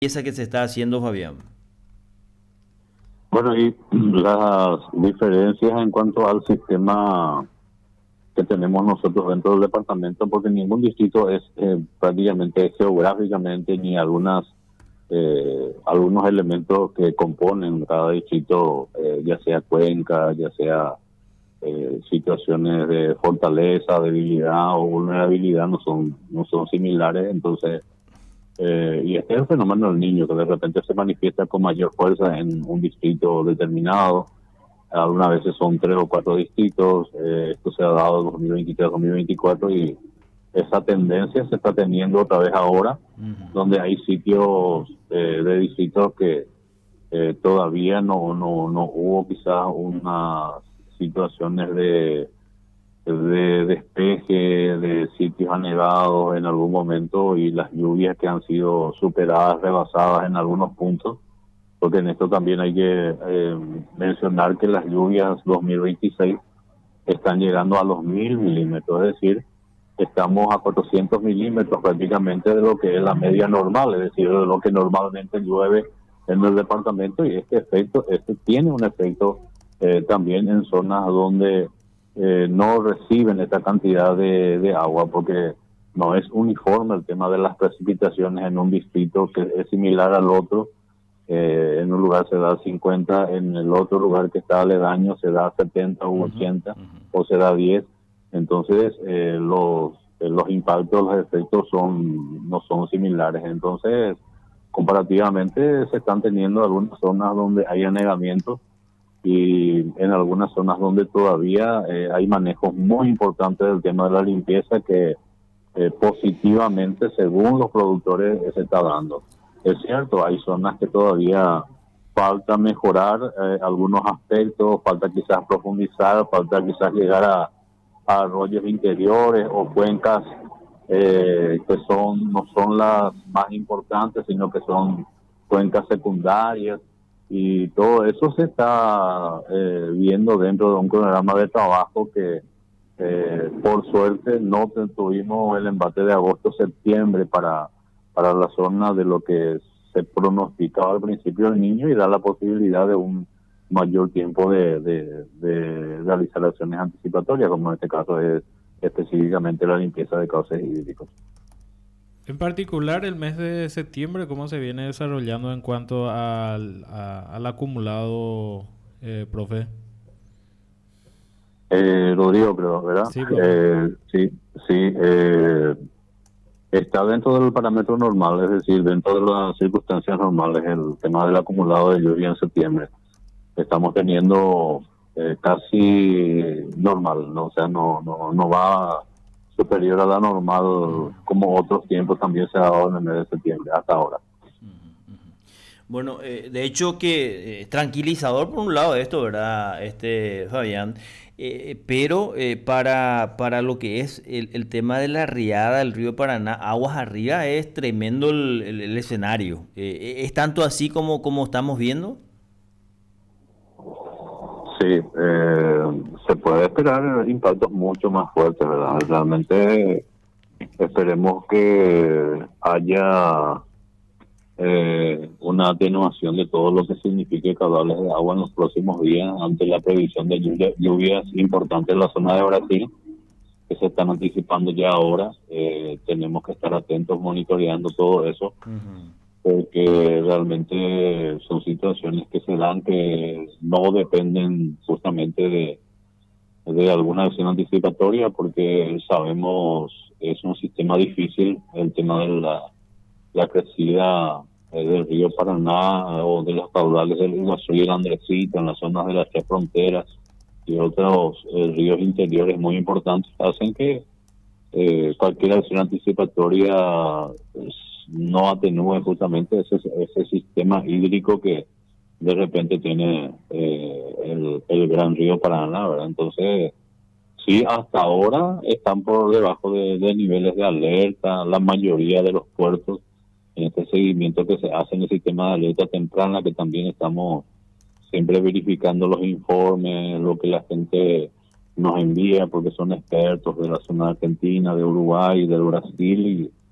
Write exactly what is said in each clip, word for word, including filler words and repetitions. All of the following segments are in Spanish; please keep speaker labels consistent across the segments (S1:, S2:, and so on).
S1: esa que se está haciendo, Fabián.
S2: Bueno, y las diferencias en cuanto al sistema que tenemos nosotros dentro del departamento, porque ningún distrito es eh, prácticamente geográficamente ni algunas eh, algunos elementos que componen cada distrito, eh, ya sea cuenca, ya sea eh, situaciones de fortaleza, debilidad o vulnerabilidad, no son no son similares. Entonces, eh, y este es el fenómeno del niño, que de repente se manifiesta con mayor fuerza en un distrito determinado. Algunas veces son tres o cuatro distritos. Eh, esto se ha dado en dos mil veintitrés, dos mil veinticuatro, y esa tendencia se está teniendo otra vez ahora,
S1: Ujú.
S2: donde hay sitios eh, de distritos que eh, todavía no, no, no hubo quizás unas situaciones de de despeje de sitios anegados en algún momento, y las lluvias que han sido superadas, rebasadas en algunos puntos, porque en esto también hay que eh, mencionar que las lluvias dos mil veintiséis están llegando a los mil milímetros, es decir, estamos a cuatrocientos milímetros prácticamente de lo que es la media normal, es decir, de lo que normalmente llueve en el departamento. Y este efecto, este tiene un efecto eh, también en zonas donde eh, no reciben esta cantidad de, de agua, porque no es uniforme el tema de las precipitaciones en un distrito que es similar al otro. Eh, en un lugar se da cincuenta, en el otro lugar que está aledaño se da setenta u
S1: Ujú,
S2: ochenta,
S1: ujú.
S2: o se da diez. Entonces, eh, los, eh, los impactos, los efectos son no son similares. Entonces, comparativamente, se están teniendo algunas zonas donde hay anegamiento, y en algunas zonas donde todavía eh, hay manejos muy importantes del tema de la limpieza que eh, positivamente, según los productores, eh, se está dando. Es cierto, hay zonas que todavía falta mejorar eh, algunos aspectos, falta quizás profundizar, falta quizás llegar a, a arroyos interiores o cuencas eh, que son no son las más importantes, sino que son cuencas secundarias, y todo eso se está eh, viendo dentro de un programa de trabajo que eh, por suerte no te- tuvimos el embate de agosto-septiembre para, para la zona de lo que se pronosticaba al principio del niño, y da la posibilidad de un mayor tiempo de, de, de realizar acciones anticipatorias, como en este caso es específicamente la limpieza de cauces hídricos.
S3: En particular, el mes de septiembre, ¿cómo se viene desarrollando en cuanto al, a- al acumulado, eh, profe?
S2: Eh, Rodrigo, creo, ¿verdad?
S3: Sí, profe.
S2: Eh, sí, sí, eh, está dentro del parámetro normal, es decir, dentro de las circunstancias normales, el tema del acumulado de lluvia en septiembre. Estamos teniendo eh, casi normal, ¿no? O sea, no, no, no va superior a la normal, como otros tiempos también se ha dado en el mes de septiembre, hasta ahora.
S1: Bueno, eh, de hecho que eh, tranquilizador por un lado esto, ¿verdad? Este, Fabián. Eh, pero eh, para, para lo que es el, el tema de la riada del río Paraná, aguas arriba, es tremendo el, el- el escenario. Eh, ¿es tanto así como, como estamos viendo?
S2: Sí, eh, se puede esperar impactos mucho más fuertes, ¿verdad? Realmente esperemos que haya eh, una atenuación de todo lo que signifique caudales de agua en los próximos días, ante la previsión de lluvia- lluvias importantes en la zona de Brasil, que se están anticipando ya ahora. Eh, tenemos que estar atentos monitoreando todo eso,
S1: Ujú.
S2: porque realmente son situaciones que se dan que no dependen justamente de, de alguna acción anticipatoria, porque sabemos es un sistema difícil el tema de la, la crecida eh, del río Paraná, o de los caudales del Iguazú y el Andresito en las zonas de las tres fronteras, y otros eh, ríos interiores muy importantes, hacen que eh, cualquier acción anticipatoria pues, no atenúe justamente ese, ese sistema hídrico que de repente tiene eh, el, el gran río Paraná, ¿verdad? Entonces, sí, hasta ahora están por debajo de, de niveles de alerta la mayoría de los puertos, en este seguimiento que se hace en el sistema de alerta temprana, que también estamos siempre verificando los informes, lo que la gente nos envía, porque son expertos de la zona argentina, de Uruguay, del Brasil,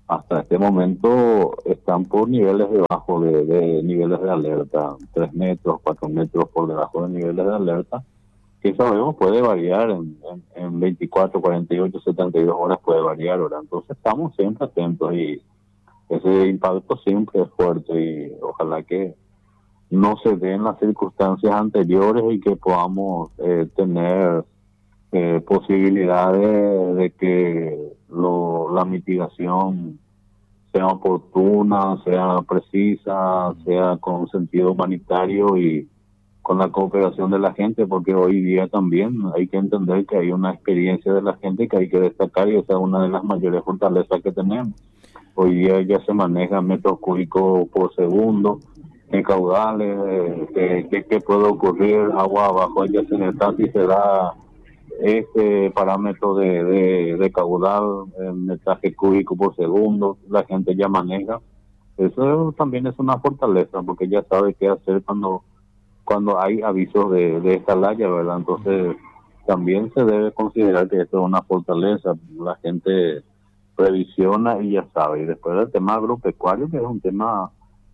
S2: hasta este momento están por niveles debajo de, de niveles de alerta, tres metros, cuatro metros por debajo de niveles de alerta, que sabemos puede variar en, en, en veinticuatro, cuarenta y ocho, setenta y dos horas puede variar, ¿verdad? Entonces estamos siempre atentos y ese impacto siempre es fuerte y ojalá que no se den las circunstancias anteriores y que podamos eh, tener eh, posibilidades de que lo, la mitigación sea oportuna, sea precisa, sea con sentido humanitario y con la cooperación de la gente, porque hoy día también hay que entender que hay una experiencia de la gente que hay que destacar y esa es una de las mayores fortalezas que tenemos. Hoy día ya se maneja metros cúbicos por segundo, en caudales, eh, que, que puede ocurrir agua abajo, ya se nota si se da este parámetro de, de, de caudal, el metraje cúbico por segundo, la gente ya maneja. Eso también es una fortaleza, porque ya sabe qué hacer cuando cuando hay avisos de, de esta laya, ¿verdad? Entonces, también se debe considerar que esto es una fortaleza. La gente previsiona y ya sabe. Y después del tema agropecuario, que es un tema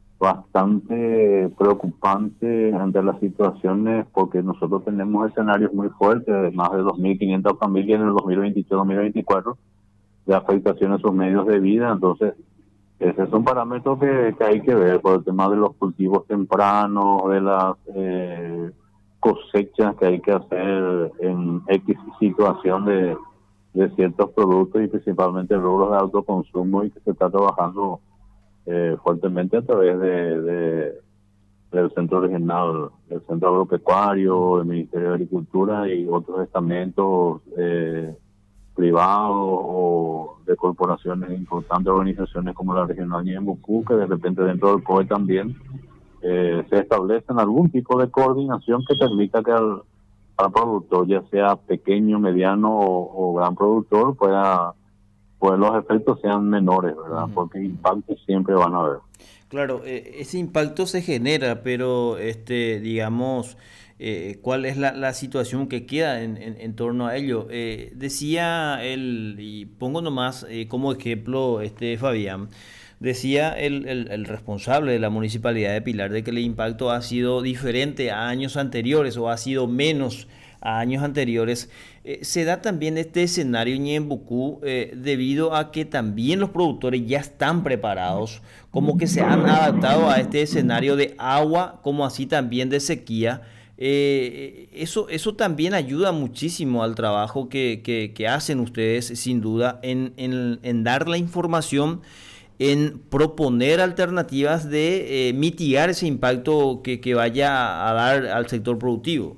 S2: bastante preocupante ante las situaciones, porque nosotros tenemos escenarios muy fuertes, de más de dos mil quinientas familias en el dos mil veintidós dos mil veinticuatro, de afectación a sus medios de vida. Entonces, ese es un parámetro que, que hay que ver por el tema de los cultivos tempranos, de las eh, cosechas que hay que hacer en X situación de, de ciertos productos y principalmente rubros de autoconsumo y que se está trabajando eh, fuertemente a través de, de del Centro Regional, del Centro Agropecuario, del Ministerio de Agricultura y otros estamentos eh, privados o de corporaciones importantes, organizaciones como la Regional Ñembucú, que de repente dentro del P O E también eh, se establecen algún tipo de coordinación que permita que al, al productor, ya sea pequeño, mediano o, o gran productor, pueda, pues los efectos sean menores, ¿verdad?
S1: Ujú.
S2: Porque impactos siempre van a haber.
S1: Claro, eh, ese impacto se genera, pero este, digamos, eh, ¿cuál es la, la situación que queda en, en- en torno a ello? Eh, decía él, y pongo nomás eh, como ejemplo este Fabián, decía el, el- el responsable de la municipalidad de Pilar de que el impacto ha sido diferente a años anteriores o ha sido menos a años anteriores. Eh, se da también este escenario en Ñembucú eh, debido a que también los productores ya están preparados, como que se han adaptado a este escenario de agua, como así también de sequía. Eh, eso, eso también ayuda muchísimo al trabajo que, que- que hacen ustedes, sin duda, en, en- en dar la información, en proponer alternativas de eh, mitigar ese impacto que, que vaya a dar al sector productivo.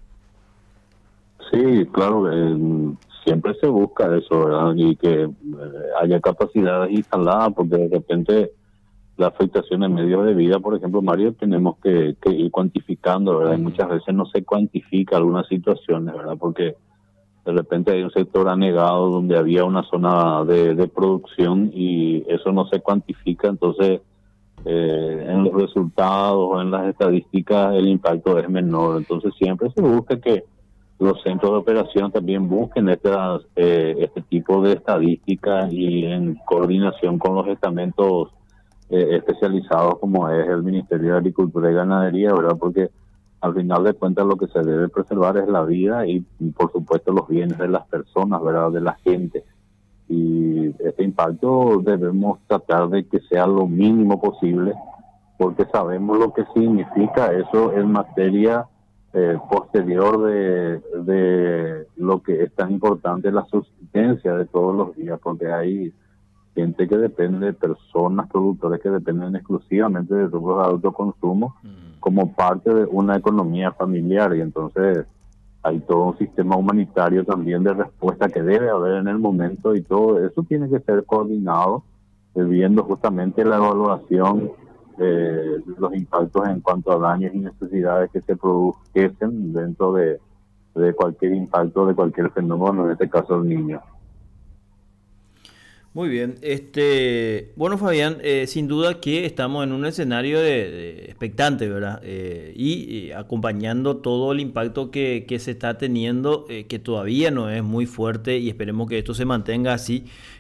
S2: Sí, claro, eh, siempre se busca eso, ¿verdad? Y que eh, haya capacidades instaladas, porque de repente la afectación en medios de vida, por ejemplo, Mario, tenemos que, que ir cuantificando, ¿verdad? Y
S1: Ujú.
S2: muchas veces no se cuantifica algunas situaciones, ¿verdad? Porque de repente hay un sector anegado donde había una zona de, de producción y eso no se cuantifica, entonces eh, en los resultados o en las estadísticas el impacto es menor. Entonces siempre se busca que los centros de operación también busquen estas, eh, este tipo de estadísticas y en coordinación con los estamentos eh, especializados como es el Ministerio de Agricultura y Ganadería, ¿verdad? Porque al final de cuentas lo que se debe preservar es la vida y, y por supuesto los bienes de las personas, ¿verdad? De la gente. Y este impacto debemos tratar de que sea lo mínimo posible porque sabemos lo que significa eso en materia eh, posterior de, de lo que es tan importante la subsistencia de todos los días, porque hay gente que depende, personas, productores que dependen exclusivamente de rubros de autoconsumo como parte de una economía familiar y entonces hay todo un sistema humanitario también de respuesta que debe haber en el momento y todo eso tiene que ser coordinado eh, viendo justamente la evaluación de los impactos en cuanto a daños y necesidades que se produjesen dentro de, de cualquier impacto de cualquier fenómeno, en este caso el niño.
S1: Muy bien, este, bueno Fabián, eh, sin duda que estamos en un escenario de, de expectante, ¿verdad? Eh, y, y acompañando todo el impacto que, que se está teniendo, eh, que todavía no es muy fuerte y esperemos que esto se mantenga así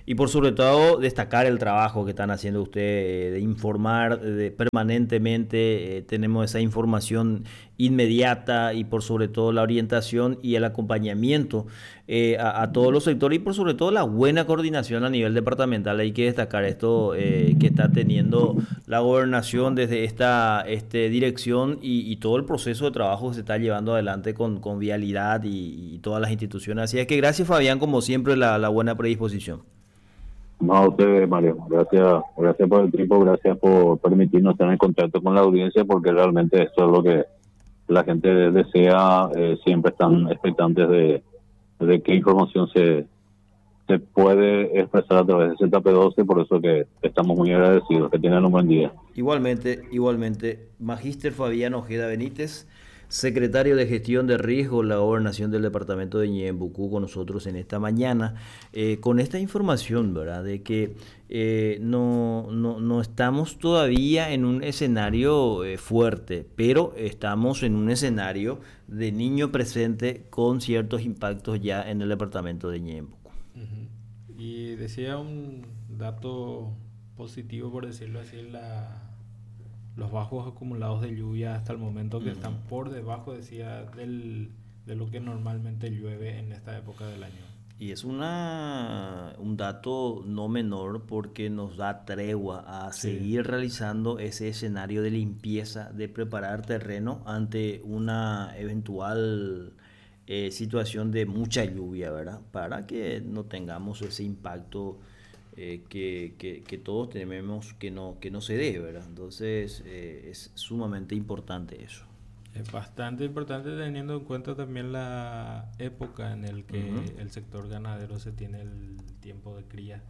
S1: Y por sobre todo destacar el trabajo que están haciendo ustedes, de informar de, permanentemente, eh, tenemos esa información inmediata y por sobre todo la orientación y el acompañamiento eh, a, a todos los sectores y por sobre todo la buena coordinación a nivel departamental. Hay que destacar esto eh, que está teniendo la gobernación desde esta este, dirección y, y todo el proceso de trabajo que se está llevando adelante con, con vialidad y, y todas las instituciones. Así es que gracias, Fabián, como siempre, la, la buena predisposición.
S2: No, a ustedes, Mario. Gracias, gracias por el tiempo, gracias por permitirnos estar en contacto con la audiencia, porque realmente esto es lo que la gente desea. Eh, siempre están expectantes de, de qué información se, se puede expresar a través de Z P doce, por eso que estamos muy agradecidos. Que tengan un buen día.
S1: Igualmente, igualmente, Magíster Fabián Ojeda Benítez, secretario de Gestión de Riesgo, la Gobernación del Departamento de Ñeembucú, con nosotros en esta mañana, eh, con esta información, ¿verdad? De que eh, no, no, no estamos todavía en un escenario eh, fuerte, pero estamos en un escenario de niño presente con ciertos impactos ya en el Departamento de Ñeembucú.
S3: Uh-huh. Y decía un dato positivo, por decirlo así, la... los bajos acumulados de lluvia hasta el momento que uh-huh. están por debajo, decía, del, de lo que normalmente llueve en esta época del año.
S1: Y es una un dato no menor porque nos da tregua a sí. seguir realizando ese escenario de limpieza, de preparar terreno ante una eventual eh, situación de mucha lluvia, ¿verdad? Para que no tengamos ese impacto Eh, que, que, que todos tememos que no, que no se dé, ¿verdad? Entonces eh, es sumamente importante eso.
S3: Es bastante importante teniendo en cuenta también la época en el que uh-huh. el sector ganadero se tiene el tiempo de cría,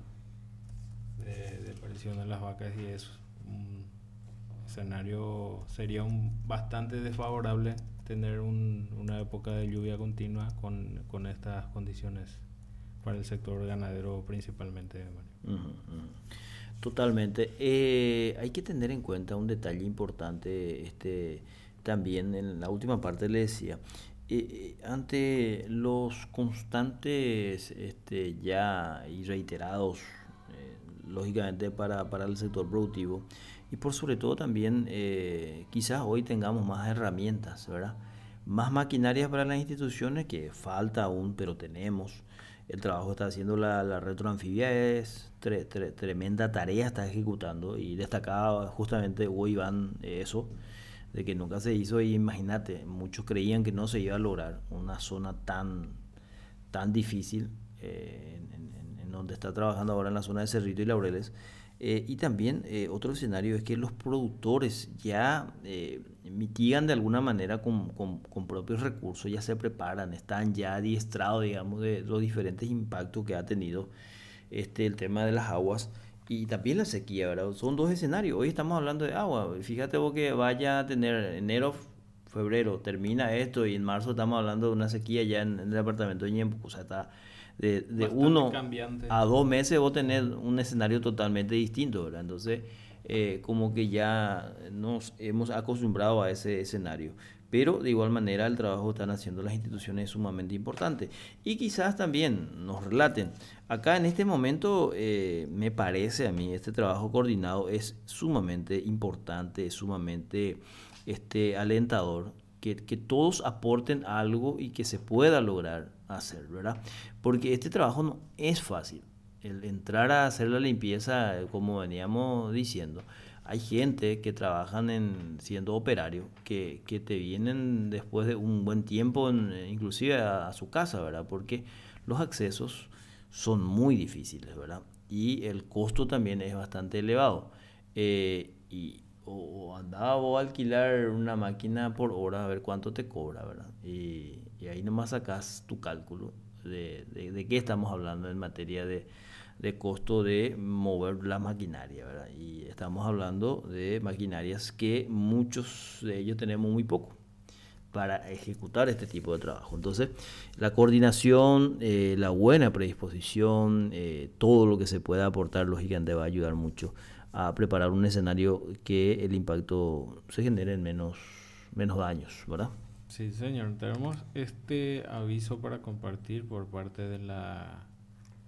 S3: de, de aparición de las vacas, y es un escenario, sería un bastante desfavorable tener un, una época de lluvia continua con, con estas condiciones para el sector ganadero principalmente.
S1: Uh-huh, uh-huh. Totalmente. Eh, hay que tener en cuenta un detalle importante, este, también en la última parte le decía, eh, ante los constantes este, ya y reiterados, eh, lógicamente para, para el sector productivo, y por sobre todo también eh, quizás hoy tengamos más herramientas, ¿verdad? Más maquinarias para las instituciones, que falta aún, pero tenemos. El trabajo que está haciendo la, la retroanfibia es tre, tre, tremenda tarea, está ejecutando, y destacaba justamente hoy Iván eso, de que nunca se hizo. Y imagínate, muchos creían que no se iba a lograr una zona tan, tan difícil, eh, en, en, en donde está trabajando ahora, en la zona de Cerrito y Laureles. Eh, y también eh, otro escenario es que los productores ya eh, mitigan de alguna manera con, con, con propios recursos, ya se preparan, están ya adiestrados, digamos, de los diferentes impactos que ha tenido este, el tema de las aguas y también la sequía, ¿verdad? Son dos escenarios. Hoy estamos hablando de agua. Fíjate vos que vaya a tener enero, febrero, termina esto, y en marzo estamos hablando de una sequía ya en, en el departamento de Ñembucú. O sea, está de, de uno cambiante. A dos meses vos tenés un escenario totalmente distinto, ¿verdad? Entonces, eh, como que ya nos hemos acostumbrado a ese escenario. Pero de igual manera el trabajo que están haciendo las instituciones es sumamente importante. Y quizás también nos relaten. Acá en este momento eh, me parece a mí este trabajo coordinado es sumamente importante, es sumamente este, alentador. Que, que todos aporten algo y que se pueda lograr hacer, ¿verdad? Porque este trabajo no es fácil. El entrar a hacer la limpieza, como veníamos diciendo, hay gente que trabajan en, siendo operario, que, que te vienen después de un buen tiempo, en, inclusive a, a su casa, ¿verdad? Porque los accesos son muy difíciles, ¿verdad? Y el costo también es bastante elevado. Eh, y o andaba vos a alquilar una máquina por hora a ver cuánto te cobra, ¿verdad? Y, y ahí nomás sacas tu cálculo de, de, de qué estamos hablando en materia de, de costo de mover la maquinaria, ¿verdad? Y estamos hablando de maquinarias que muchos de ellos tenemos muy poco para ejecutar este tipo de trabajo. Entonces, la coordinación, eh, la buena predisposición, eh, todo lo que se pueda aportar, lógicamente va a ayudar mucho a preparar un escenario que el impacto se genere en menos, menos daños, ¿verdad?
S3: Sí, señor. Tenemos este aviso para compartir por parte de la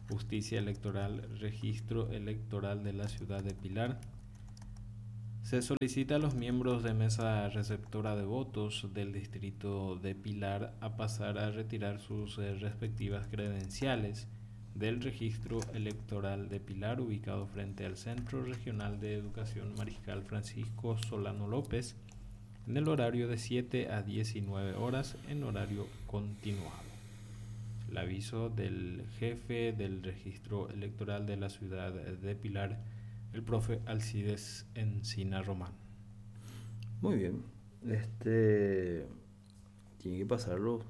S3: Justicia Electoral, Registro Electoral de la Ciudad de Pilar. Se solicita a los miembros de mesa receptora de votos del distrito de Pilar a pasar a retirar sus eh, respectivas credenciales del registro electoral de Pilar, ubicado frente al Centro Regional de Educación Mariscal Francisco Solano López, en el horario de siete a diecinueve horas, en horario continuado. El aviso del jefe del registro electoral de la ciudad de Pilar, el profe Alcides Encina Román.
S1: Muy bien. Este tiene que pasarlo.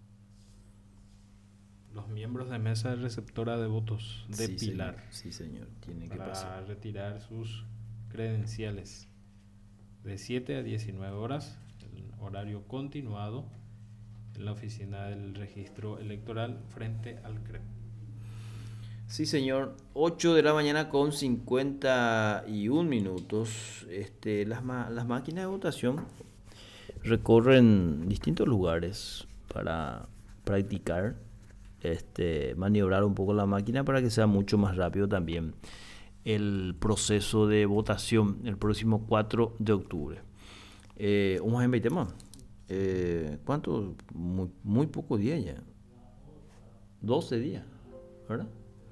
S3: Los miembros de mesa receptora de votos de
S1: Sí,
S3: Pilar.
S1: señor. Sí, señor. Tiene que
S3: Para
S1: pasar.
S3: retirar sus credenciales de siete a diecinueve horas, en horario continuado, en la oficina del registro electoral frente al C R E P.
S1: Sí, señor. ocho de la mañana con cincuenta y un minutos. Este, las, ma- las máquinas de votación recorren distintos lugares para practicar, este, maniobrar un poco la máquina para que sea mucho más rápido también el proceso de votación el próximo cuatro de octubre. Eh, vamos a invitar más. Eh, ¿Cuánto? Muy, muy pocos días ya. doce días, ¿verdad?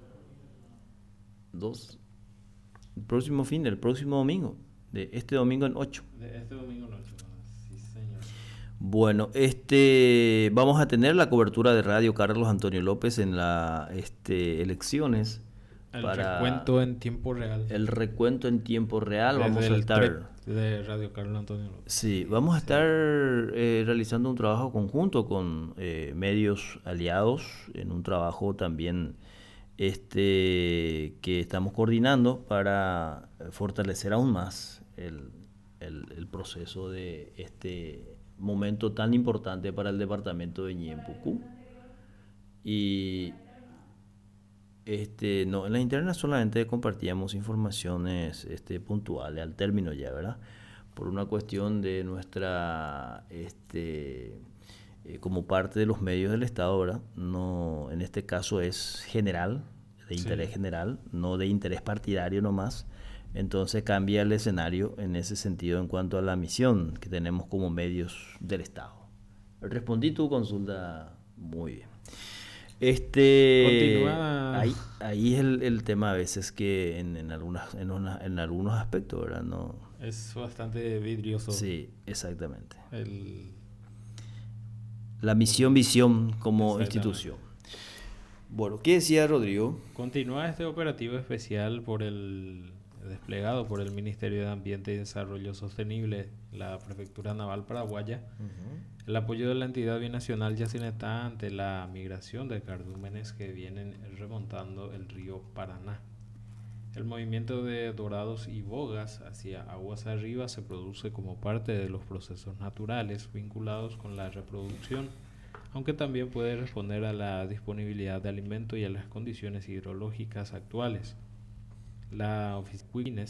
S1: Dos. El próximo fin, el próximo domingo. De este domingo en ocho.
S3: De este domingo noche, sí señor.
S1: Bueno, este vamos a tener la cobertura de Radio Carlos Antonio López en las este, elecciones.
S3: El
S1: para
S3: recuento en tiempo real.
S1: el recuento en tiempo real.
S3: Desde
S1: Vamos a
S3: el
S1: estar.
S3: C R E P de Radio Carlos Antonio López.
S1: Sí, vamos a estar eh, realizando un trabajo conjunto con eh, medios aliados, en un trabajo también este que estamos coordinando para fortalecer aún más el, el, el proceso de este momento tan importante para el departamento de Ñempucú. Y este no en la interna solamente compartíamos informaciones este puntuales al término ya, ¿verdad? Por una cuestión de nuestra este eh, como parte de los medios del Estado, ¿verdad? No, en este caso es general, de interés sí. general, no de interés partidario nomás. Entonces cambia el escenario en ese sentido en cuanto a la misión que tenemos como medios del Estado. Respondí tu consulta muy bien. Este,
S3: Continúa.
S1: ahí, ahí es el, el tema a veces que en, en, algunas, en, una, en algunos aspectos, ¿verdad? No,
S3: es bastante vidrioso.
S1: Sí, exactamente.
S3: El...
S1: La misión, visión como institución. Bueno, ¿qué decía Rodrigo?
S3: Continúa este operativo especial por el desplegado por el Ministerio de Ambiente y Desarrollo Sostenible, la Prefectura Naval Paraguaya. Uh-huh. El apoyo de la entidad binacional Yacinetá ante la migración de cardúmenes que vienen remontando el río Paraná. El movimiento de dorados y bogas hacia aguas arriba se produce como parte de los procesos naturales vinculados con la reproducción, aunque también puede responder a la disponibilidad de alimento y a las condiciones hidrológicas actuales. La oficina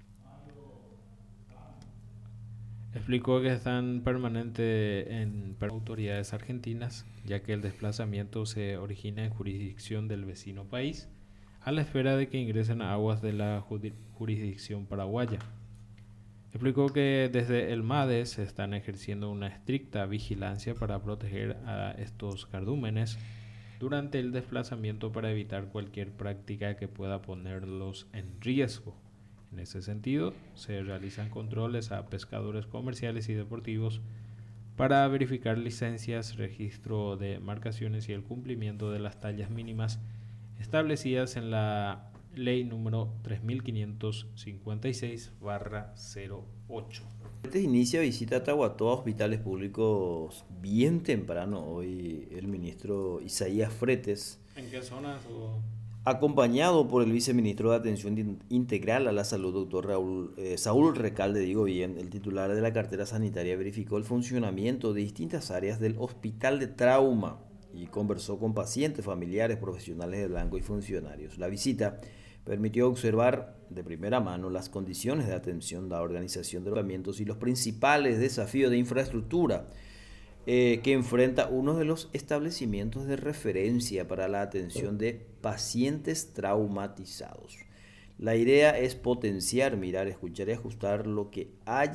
S3: explicó que están permanentes en autoridades argentinas, ya que el desplazamiento se origina en jurisdicción del vecino país, a la espera de que ingresen a aguas de la jurisdicción paraguaya. Explicó que desde el MADES se están ejerciendo una estricta vigilancia para proteger a estos cardúmenes durante el desplazamiento para evitar cualquier práctica que pueda ponerlos en riesgo. En ese sentido, se realizan controles a pescadores comerciales y deportivos para verificar licencias, registro de embarcaciones y el cumplimiento de las tallas mínimas establecidas en la ley número tres mil quinientos cincuenta y seis barra cero ocho.
S1: Este inicia visita a Tahuató a hospitales públicos bien temprano hoy el ministro Isaías Fretes.
S3: ¿En qué zonas? O...
S1: Acompañado por el viceministro de Atención Integral a la Salud, doctor Raúl, eh, Saúl Recalde, digo bien, el titular de la cartera sanitaria verificó el funcionamiento de distintas áreas del hospital de trauma y conversó con pacientes, familiares, profesionales de blanco y funcionarios. La visita permitió observar de primera mano las condiciones de atención, la organización de los tratamientos y los principales desafíos de infraestructura eh, que enfrenta uno de los establecimientos de referencia para la atención de pacientes traumatizados. La idea es potenciar, mirar, escuchar y ajustar lo que haya